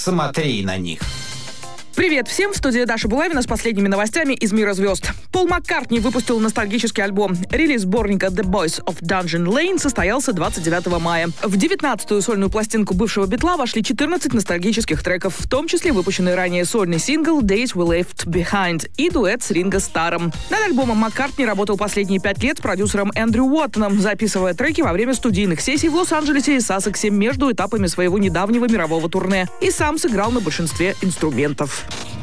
Смотри на них. Привет всем, в студии Даша Булавина с последними новостями из мира звезд. Пол Маккартни выпустил ностальгический альбом. Релиз сборника The Boys of Dungeon Lane состоялся 29 мая. В 19-ю сольную пластинку бывшего Битла вошли 14 ностальгических треков, в том числе выпущенный ранее сольный сингл Days We Left Behind и дуэт с Ринго Старром. Над альбомом Маккартни работал последние 5 лет с продюсером Эндрю Уоттоном, записывая треки во время студийных сессий в Лос-Анджелесе и Сассексе между этапами своего недавнего мирового турне, и сам сыграл на большинстве инструментов.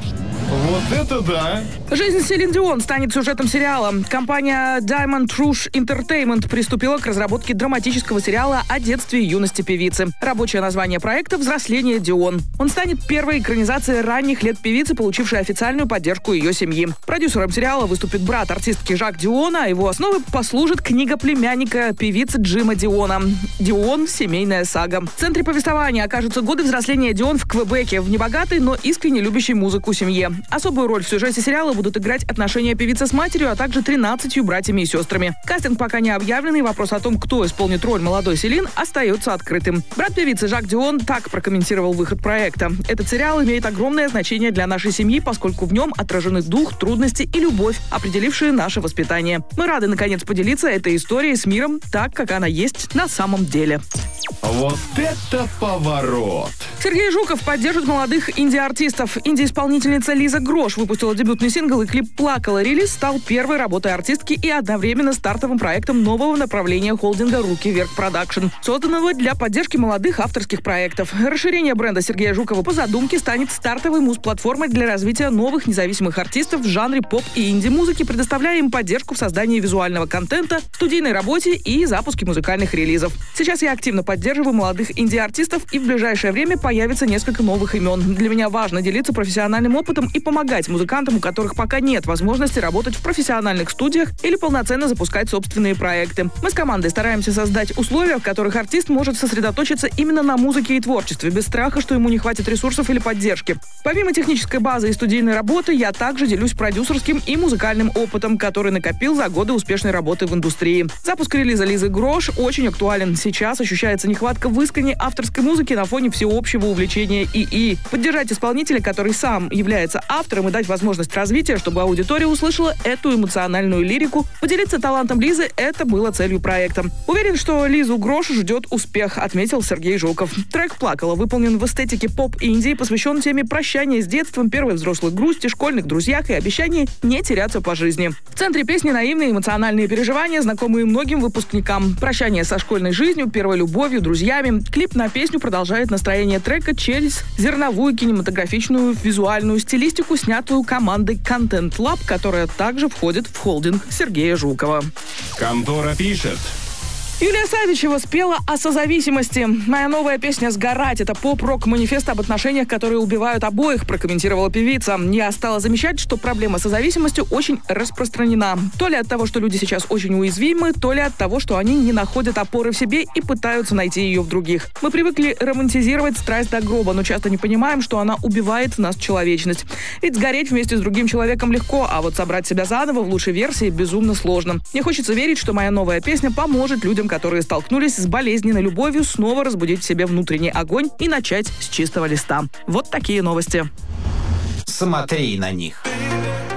Вот это да! Жизнь Селин Дион станет сюжетом сериала. Компания Diamond Rouge Entertainment приступила к разработке драматического сериала о детстве и юности певицы. Рабочее название проекта «Взросление Дион». Он станет первой экранизацией ранних лет певицы, получившей официальную поддержку ее семьи. Продюсером сериала выступит брат артистки Жак Диона, а его основой послужит книга племянника певицы Джима Диона «Дион. Семейная сага». В центре повествования окажутся годы взросления Дион в Квебеке, в небогатой, но искренне любящей музыку семье. Особую роль в сюжете сериала будут играть отношения певицы с матерью, а также 13 братьями и сестрами. Кастинг пока не объявлен, и вопрос о том, кто исполнит роль молодой Селин, остается открытым. Брат певицы Жак Дион так прокомментировал выход проекта. «Этот сериал имеет огромное значение для нашей семьи, поскольку в нем отражены дух, трудности и любовь, определившие наше воспитание. Мы рады, наконец, поделиться этой историей с миром так, как она есть на самом деле». Вот это поворот! Сергей Жуков поддержит молодых инди-артистов. Инди-исполнительница Лиза Грош выпустила дебютный сингл, и клип «Плакала». Релиз стал первой работой артистки и одновременно стартовым проектом нового направления холдинга «Руки вверх Продакшн», созданного для поддержки молодых авторских проектов. Расширение бренда Сергея Жукова по задумке станет стартовой муз-платформой для развития новых независимых артистов в жанре поп и инди-музыки, предоставляя им поддержку в создании визуального контента, студийной работе и запуске музыкальных релизов. Сейчас я активно поддерживаю молодых инди-артистов, и в ближайшее время появится несколько новых имен. Для меня важно делиться профессиональным опытом и помогать музыкантам, у которых пока нет возможности работать в профессиональных студиях или полноценно запускать собственные проекты. Мы с командой стараемся создать условия, в которых артист может сосредоточиться именно на музыке и творчестве, без страха, что ему не хватит ресурсов или поддержки. Помимо технической базы и студийной работы, я также делюсь продюсерским и музыкальным опытом, который накопил за годы успешной работы в индустрии. Запуск релиза Лизы Грош очень актуален. Сейчас ощущается нехватка в искренней авторской музыки на фоне всеобщего увлечения ИИ. Поддержать исполнителя, который сам является автором, и дать возможность развития, чтобы аудитория услышала эту эмоциональную лирику. Поделиться талантом Лизы — это было целью проекта. Уверен, что Лизу Грош ждет успех, отметил Сергей Жуков. Трек «Плакала» выполнен в эстетике поп и инди, посвящен теме прощания с детством, первой взрослой грусти, школьных друзьях и обещании не теряться по жизни. В центре песни наивные эмоциональные переживания, знакомые многим выпускникам. Прощание со школьной жизнью, первой любовью, друзьями. Клип на песню продолжает настроение трека через зерновую кинематографичную визуальную стилистику, снятую командой Content Lab, которая также входит в холдинг Сергея Жукова. Контора пишет. Юлия Савичева спела о созависимости. «Моя новая песня «Сгорать» — это поп-рок-манифест об отношениях, которые убивают обоих», прокомментировала певица. «Я стала замечать, что проблема созависимостью очень распространена. То ли от того, что люди сейчас очень уязвимы, то ли от того, что они не находят опоры в себе и пытаются найти ее в других. Мы привыкли романтизировать страсть до гроба, но часто не понимаем, что она убивает в нас человечность. Ведь сгореть вместе с другим человеком легко, а вот собрать себя заново в лучшей версии безумно сложно. Мне хочется верить, что моя новая песня поможет людям, которые столкнулись с болезненной любовью, снова разбудить в себе внутренний огонь и начать с чистого листа». Вот такие новости. Смотри на них.